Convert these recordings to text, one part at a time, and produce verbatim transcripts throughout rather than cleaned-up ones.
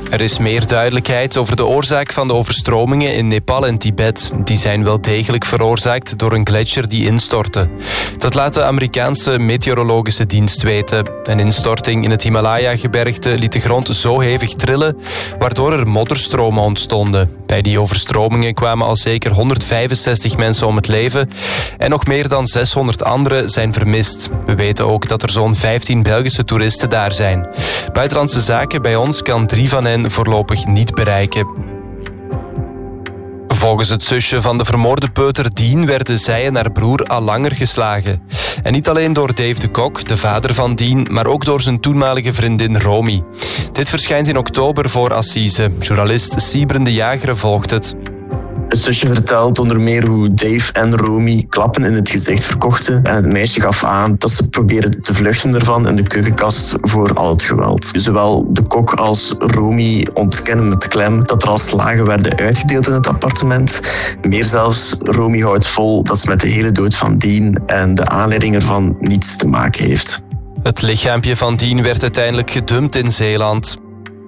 Er is meer duidelijkheid over de oorzaak van de overstromingen in Nepal en Tibet. Die zijn wel degelijk veroorzaakt door een gletsjer die instortte. Dat laat de Amerikaanse meteorologische dienst weten. Een instorting in het Himalaya-gebergte liet de grond zo hevig trillen, waardoor er modderstromen ontstonden. Bij die overstromingen kwamen al zeker honderdvijfenzestig mensen om het leven en nog meer dan zeshonderd anderen zijn vermist. We weten ook dat er zo'n vijftien Belgische toeristen daar zijn. Buitenlandse Zaken bij ons kan drie van hen voorlopig niet bereiken. Volgens het zusje van de vermoorde peuter Dien werden zij en haar broer al langer geslagen. En niet alleen door Dave de Kok, de vader van Dien, maar ook door zijn toenmalige vriendin Romy. Dit verschijnt in oktober voor Assise. Journalist Sybren de Jager volgt het. Het zusje vertelt onder meer hoe Dave en Romy klappen in het gezicht verkochten. En het meisje gaf aan dat ze probeerden te vluchten ervan in de keukenkast voor al het geweld. Zowel de Kok als Romy ontkennen met klem dat er al slagen werden uitgedeeld in het appartement. Meer zelfs, Romy houdt vol dat ze met de hele dood van Dien en de aanleiding ervan niets te maken heeft. Het lichaampje van Dien werd uiteindelijk gedumpt in Zeeland.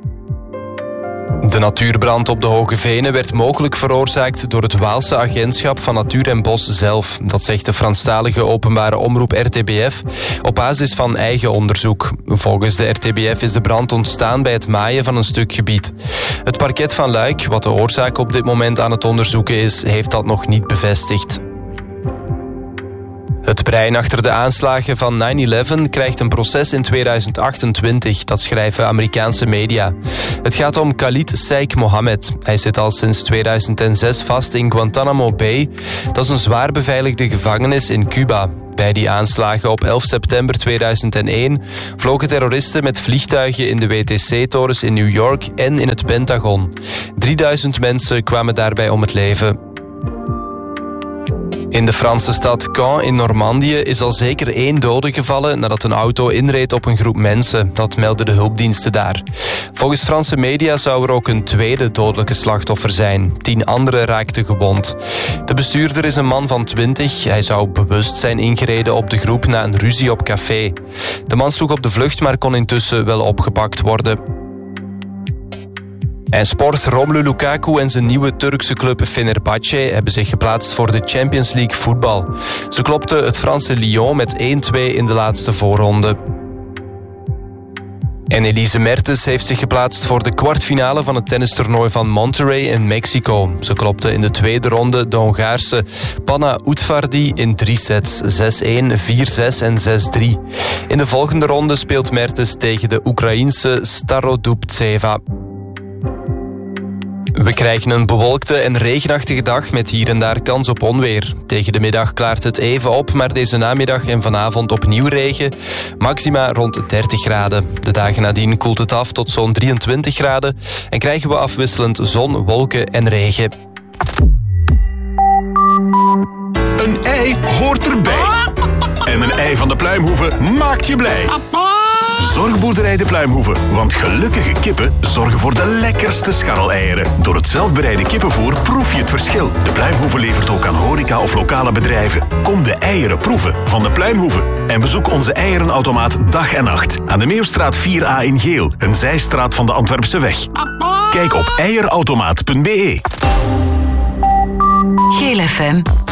De natuurbrand op de Hoge Venen werd mogelijk veroorzaakt door het Waalse Agentschap van Natuur en Bos zelf. Dat zegt de Franstalige openbare omroep R T B F op basis van eigen onderzoek. Volgens de R T B F is de brand ontstaan bij het maaien van een stuk gebied. Het parket van Luik, wat de oorzaak op dit moment aan het onderzoeken is, heeft dat nog niet bevestigd. Het brein achter de aanslagen van nine eleven krijgt een proces in tweeduizend achtentwintig, dat schrijven Amerikaanse media. Het gaat om Khalid Sheikh Mohammed. Hij zit al sinds tweeduizend zes vast in Guantanamo Bay. Dat is een zwaar beveiligde gevangenis in Cuba. Bij die aanslagen op elf september tweeduizend één vlogen terroristen met vliegtuigen in de W T C-torens in New York en in het Pentagon. drieduizend mensen kwamen daarbij om het leven. In de Franse stad Caen in Normandië is al zeker één dode gevallen nadat een auto inreed op een groep mensen. Dat melden de hulpdiensten daar. Volgens Franse media zou er ook een tweede dodelijke slachtoffer zijn. Tien anderen raakten gewond. De bestuurder is een man van twintig. Hij zou bewust zijn ingereden op de groep na een ruzie op café. De man sloeg op de vlucht, maar kon intussen wel opgepakt worden. En sport, Romelu Lukaku en zijn nieuwe Turkse club Fenerbahce hebben zich geplaatst voor de Champions League voetbal. Ze klopten het Franse Lyon met één twee in de laatste voorronde. En Elise Mertens heeft zich geplaatst voor de kwartfinale van het tennistoernooi van Monterrey in Mexico. Ze klopte in de tweede ronde de Hongaarse Panna Utvardi in drie sets. zes een, vier zes en zes drie. In de volgende ronde speelt Mertens tegen de Oekraïense Starodubtseva. We krijgen een bewolkte en regenachtige dag met hier en daar kans op onweer. Tegen de middag klaart het even op, maar deze namiddag en vanavond opnieuw regen. Maxima rond dertig graden. De dagen nadien koelt het af tot zo'n drieëntwintig graden en krijgen we afwisselend zon, wolken en regen. Een ei hoort erbij. En een ei van de Pluimhoeve maakt je blij. Zorgboerderij de Pluimhoeve, want gelukkige kippen zorgen voor de lekkerste scharreleieren. Door het zelfbereide kippenvoer proef je het verschil. De Pluimhoeve levert ook aan horeca of lokale bedrijven. Kom de eieren proeven van de Pluimhoeve. En bezoek onze eierenautomaat dag en nacht. Aan de Meeuwstraat vier A in Geel, een zijstraat van de Antwerpse weg. Kijk op eierautomaat punt be. Geel F M.